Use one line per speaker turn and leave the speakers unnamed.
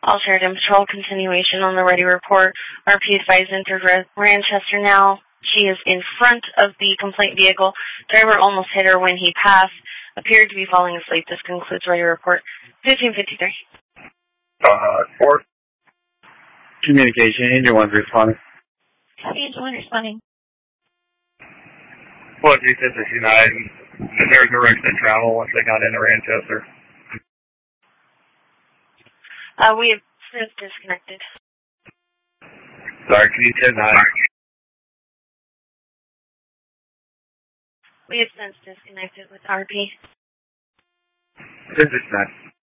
All Sheridan Patrol, continuation on the ready report. RP advised entered Ranchester now. She is in front of the complaint vehicle. Driver almost hit her when he passed. Appeared to be falling asleep. This concludes ready report. 1553.
4. Communication, Angel 1's responding.
Angel 1 responding.
Well, she said that she's not in their direction of travel once they got into Ranchester.
We have since disconnected.
Sorry, can you say that?
We have since disconnected with RP.
Disconnect.